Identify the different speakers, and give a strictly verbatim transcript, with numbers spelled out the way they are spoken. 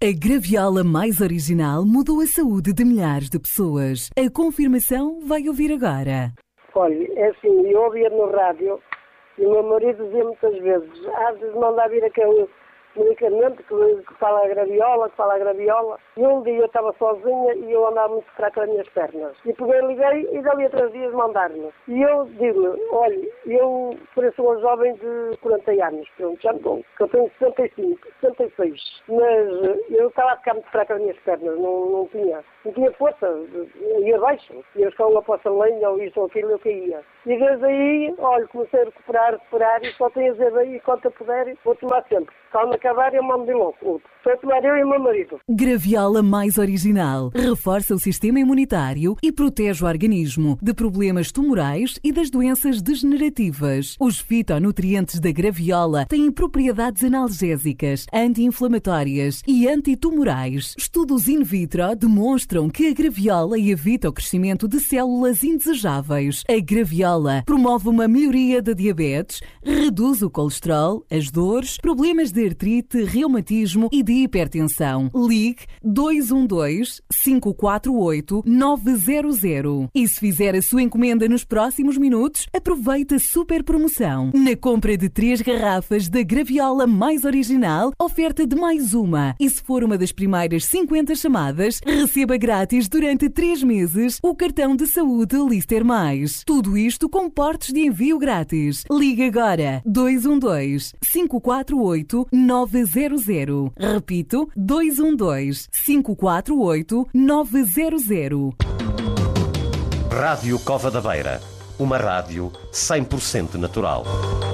Speaker 1: A graviola mais original mudou a saúde de milhares de pessoas. A confirmação vai ouvir agora.
Speaker 2: Olha, é assim, eu ouvia no rádio e o meu marido dizia muitas vezes, às vezes manda vir aquele medicamento que, que fala a graviola, que fala a graviola. E um dia eu estava sozinha e eu andava muito fraca nas minhas pernas. E peguei, liguei e dali a três dias mandaram-me. E eu digo, olha, eu pareço uma jovem de quarenta anos, pronto, já não, que eu tenho sessenta e cinco, sessenta e seis. Mas eu estava a ficar muito fraca nas minhas pernas, não, não tinha, não tinha força, ia abaixo. E eu ficava para a lenha ou isto ou aquilo, eu caía. E desde aí, olha, comecei a recuperar, recuperar e só tenho a dizer aí, quanto eu puder, vou tomar sempre. Quando acabar, eu mando de louco. Estou a tomar eu e o meu marido.
Speaker 1: Graviola mais original. Reforça o sistema imunitário e protege o organismo de problemas tumorais e das doenças degenerativas. Os fitonutrientes da graviola têm propriedades analgésicas, anti-inflamatórias e antitumorais. Estudos in vitro demonstram que a graviola evita o crescimento de células indesejáveis. A graviola promove uma melhoria da diabetes, reduz o colesterol, as dores, problemas de artrite, reumatismo e de hipertensão. Ligue dois um dois, cinco quatro oito, nove zero zero. E se fizer a sua encomenda nos próximos minutos, aproveite a super promoção. Na compra de três garrafas da graviola mais original, oferta de mais uma. E se for uma das primeiras cinquenta chamadas, receba grátis durante três meses o cartão de saúde Lister Mais. Tudo isto com portos de envio grátis. Ligue agora dois um dois, cinco quatro oito, nove zero zero. Repito, dois um dois, cinco quatro oito, nove zero zero.
Speaker 3: Rádio Cova da Beira, uma rádio cem por cento natural.